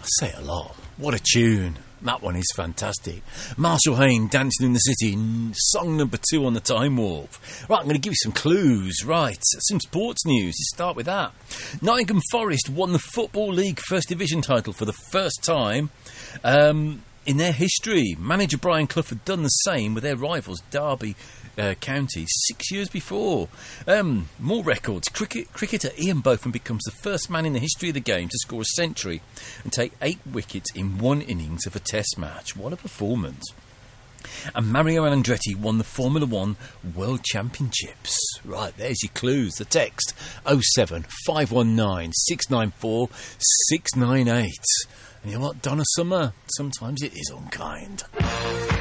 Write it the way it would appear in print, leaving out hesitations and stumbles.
Say a lot. What a tune. That one is fantastic. Marshall Hayne, Dancing in the City, song number 2 on the Time Warp. Right, I'm going to give you some clues. Right, some sports news. Let's start with that. Nottingham Forest won the Football League First Division title for the first time in their history. Manager Brian Clough had done the same with their rivals Derby County 6 years before. More records. Cricketer Ian Botham becomes the first man in the history of the game to score a century and take 8 wickets in one innings of a test match. What a performance. And Mario Andretti won the Formula 1 World Championships. Right, there's your clues. The text 07519 694 698. And you know what, Donna Summer? Sometimes it is unkind.